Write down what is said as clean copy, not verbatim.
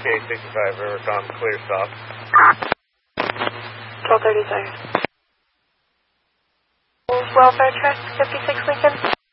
ETA 65 Rivercom, clear stop. 12:30 seconds. Welfare check, 56 Lincoln.